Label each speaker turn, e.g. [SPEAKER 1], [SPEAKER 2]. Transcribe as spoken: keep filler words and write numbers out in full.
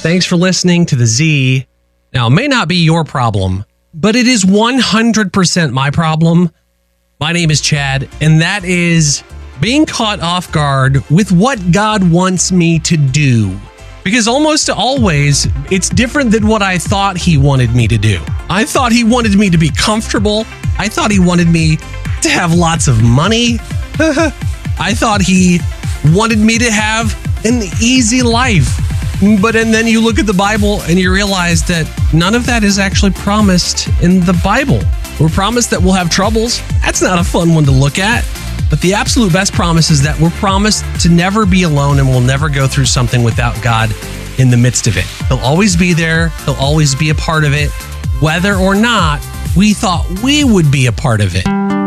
[SPEAKER 1] Thanks for listening to The Z. Now, it may not be your problem, but it is one hundred percent my problem. My name is Chad, and that is being caught off guard with what God wants me to do. Because almost always, it's different than what I thought he wanted me to do. I thought he wanted me to be comfortable. I thought he wanted me to have lots of money. I thought he wanted me to have an easy life. But and then you look at the Bible and you realize that none of that is actually promised in the Bible. We're promised that we'll have troubles. That's not a fun one to look at. But the absolute best promise is that we're promised to never be alone, and we'll never go through something without God in the midst of it. He'll always be there. He'll always be a part of it, whether or not we thought we would be a part of it.